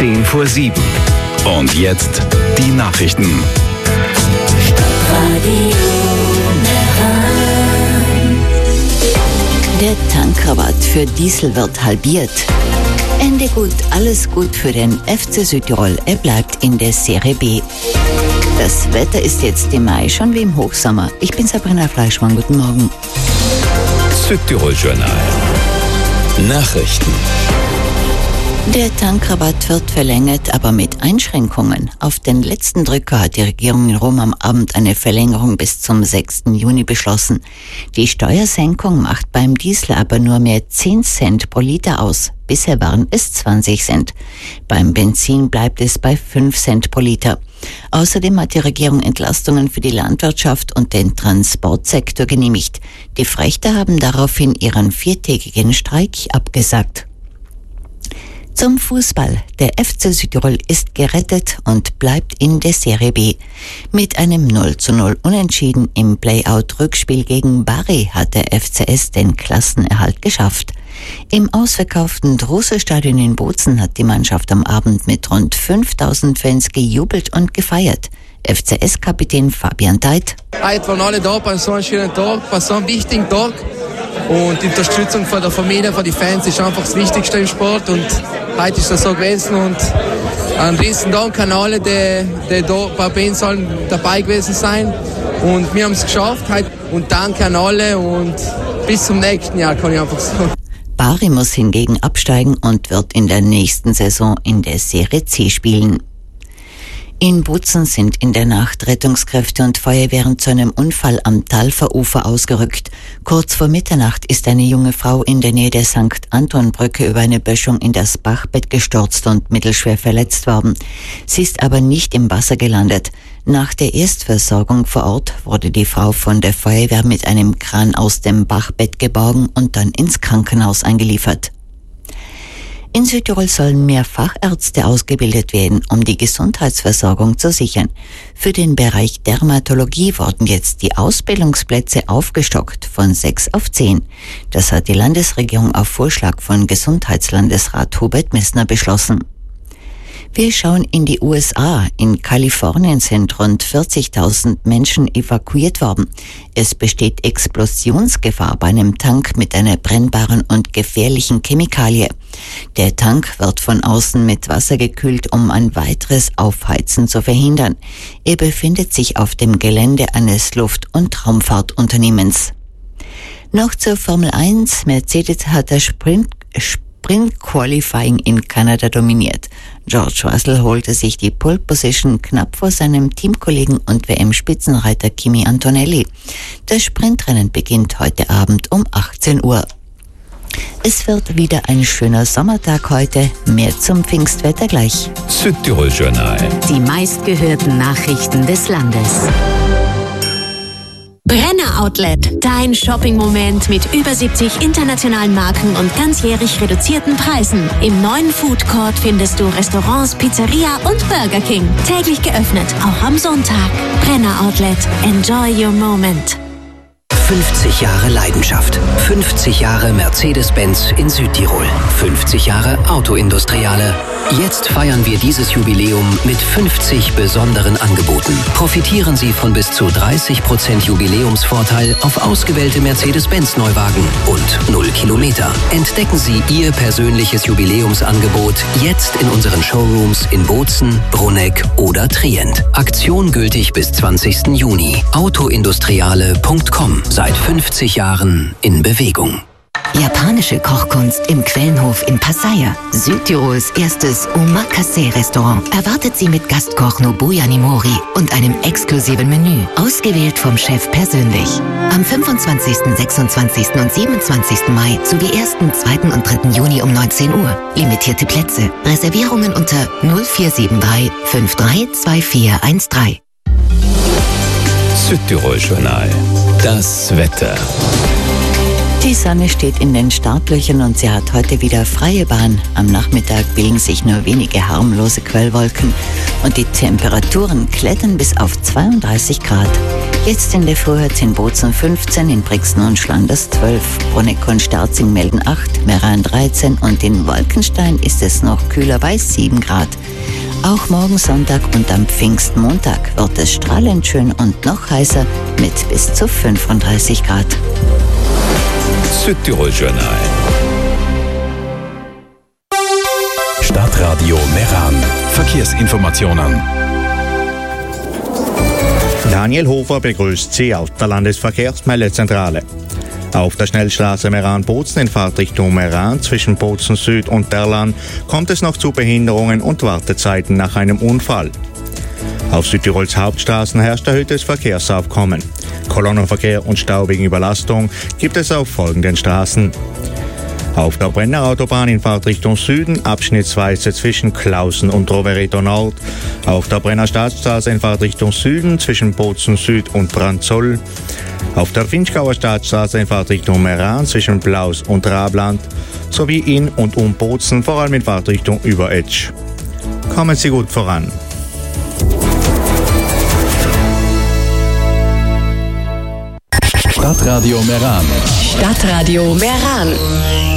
7:10. Und jetzt die Nachrichten. Der Tankrabatt für Diesel wird halbiert. Ende gut, alles gut für den FC Südtirol. Er bleibt in der Serie B. Das Wetter ist jetzt im Mai schon wie im Hochsommer. Ich bin Sabrina Fleischmann. Guten Morgen. Südtirol Journal. Nachrichten. Der Tankrabatt wird verlängert, aber mit Einschränkungen. Auf den letzten Drücker hat die Regierung in Rom am Abend eine Verlängerung bis zum 6. Juni beschlossen. Die Steuersenkung macht beim Diesel aber nur mehr 10 Cent pro Liter aus. Bisher waren es 20 Cent. Beim Benzin bleibt es bei 5 Cent pro Liter. Außerdem hat die Regierung Entlastungen für die Landwirtschaft und den Transportsektor genehmigt. Die Frächter haben daraufhin ihren 4-tägigen Streik abgesagt. Zum Fußball. Der FC Südtirol ist gerettet und bleibt in der Serie B. Mit einem 0:0 Unentschieden im Playout-Rückspiel gegen Bari hat der FCS den Klassenerhalt geschafft. Im ausverkauften Drusse-Stadion in Bozen hat die Mannschaft am Abend mit rund 5000 Fans gejubelt und gefeiert. FCS-Kapitän Fabian Deit. Heute waren alle da bei so einem schönen Tag, bei so einem wichtigen Tag. Und die Unterstützung von der Familie, von den Fans ist einfach das Wichtigste im Sport. Und heute ist das so gewesen. Und einen riesen Dank an alle, die da bei uns dabei gewesen sein. Und wir haben es geschafft heute. Und danke an alle und bis zum nächsten Jahr, kann ich einfach sagen. Bari muss hingegen absteigen und wird in der nächsten Saison in der Serie C spielen. In Bozen sind in der Nacht Rettungskräfte und Feuerwehren zu einem Unfall am Talferufer ausgerückt. Kurz vor Mitternacht ist eine junge Frau in der Nähe der St. Anton-Brücke über eine Böschung in das Bachbett gestürzt und mittelschwer verletzt worden. Sie ist aber nicht im Wasser gelandet. Nach der Erstversorgung vor Ort wurde die Frau von der Feuerwehr mit einem Kran aus dem Bachbett geborgen und dann ins Krankenhaus eingeliefert. In Südtirol sollen mehr Fachärzte ausgebildet werden, um die Gesundheitsversorgung zu sichern. Für den Bereich Dermatologie wurden jetzt die Ausbildungsplätze aufgestockt von 6 auf 10. Das hat die Landesregierung auf Vorschlag von Gesundheitslandesrat Hubert Messner beschlossen. Wir schauen in die USA. In Kalifornien sind rund 40.000 Menschen evakuiert worden. Es besteht Explosionsgefahr bei einem Tank mit einer brennbaren und gefährlichen Chemikalie. Der Tank wird von außen mit Wasser gekühlt, um ein weiteres Aufheizen zu verhindern. Er befindet sich auf dem Gelände eines Luft- und Raumfahrtunternehmens. Noch zur Formel 1. Mercedes hat das Sprint Qualifying in Kanada dominiert. George Russell holte sich die Pole Position knapp vor seinem Teamkollegen und WM-Spitzenreiter Kimi Antonelli. Das Sprintrennen beginnt heute Abend um 18 Uhr. Es wird wieder ein schöner Sommertag heute. Mehr zum Pfingstwetter gleich. Südtirol Journal. Die meistgehörten Nachrichten des Landes. Brenner Outlet, dein Shopping-Moment mit über 70 internationalen Marken und ganzjährig reduzierten Preisen. Im neuen Food Court findest du Restaurants, Pizzeria und Burger King. Täglich geöffnet, auch am Sonntag. Brenner Outlet, enjoy your moment. 50 Jahre Leidenschaft. 50 Jahre Mercedes-Benz in Südtirol. 50 Jahre Autoindustriale. Jetzt feiern wir dieses Jubiläum mit 50 besonderen Angeboten. Profitieren Sie von bis zu 30% Jubiläumsvorteil auf ausgewählte Mercedes-Benz-Neuwagen und 0 Kilometer. Entdecken Sie Ihr persönliches Jubiläumsangebot jetzt in unseren Showrooms in Bozen, Bruneck oder Trient. Aktion gültig bis 20. Juni. Autoindustriale.com. Seit 50 Jahren in Bewegung. Japanische Kochkunst im Quellenhof in Pasaya. Südtirols erstes Omakase-Restaurant erwartet Sie mit Gastkoch Nobuya Nimori und einem exklusiven Menü, ausgewählt vom Chef persönlich. Am 25., 26. und 27. Mai sowie 1., 2. und 3. Juni um 19 Uhr. Limitierte Plätze. Reservierungen unter 0473 532413. Südtirol Journal. Das Wetter. Die Sonne steht in den Startlöchern und sie hat heute wieder freie Bahn. Am Nachmittag bilden sich nur wenige harmlose Quellwolken und die Temperaturen klettern bis auf 32 Grad. Jetzt in der Früh hat es in Bozen 15, in Brixen und Schlanders 12, Bruneck und Sterzing melden 8, Meran 13 und in Wolkenstein ist es noch kühler bei 7 Grad. Auch morgen Sonntag und am Pfingstmontag wird es strahlend schön und noch heißer mit bis zu 35 Grad. Südtirol Journal. Stadtradio Meran. Verkehrsinformationen. Daniel Hofer begrüßt Sie aus der Landesverkehrsmeldezentrale. Auf der Schnellstraße Meran-Bozen in Fahrtrichtung Meran zwischen Bozen Süd und Derlan kommt es noch zu Behinderungen und Wartezeiten nach einem Unfall. Auf Südtirols Hauptstraßen herrscht erhöhtes Verkehrsaufkommen. Kolonnenverkehr und Stau wegen Überlastung gibt es auf folgenden Straßen. Auf der Brenner Autobahn in Fahrtrichtung Süden, abschnittsweise zwischen Klausen und Rovereto Nord. Auf der Brenner Staatsstraße in Fahrtrichtung Süden zwischen Bozen Süd und Brandzoll. Auf der Finchgauer Staatsstraße in Fahrtrichtung Meran zwischen Blaus und Rabland. Sowie in und um Bozen, vor allem in Fahrtrichtung über Etsch. Kommen Sie gut voran. Stadtradio Meran. Stadtradio Meran.